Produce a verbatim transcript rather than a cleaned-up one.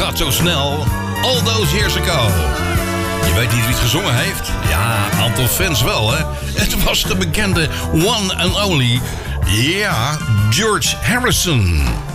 gaat zo snel. All those years ago. Je weet niet wie het gezongen heeft? Ja, een aantal fans wel, hè? Het was de bekende one and only... Ja, George Harrison.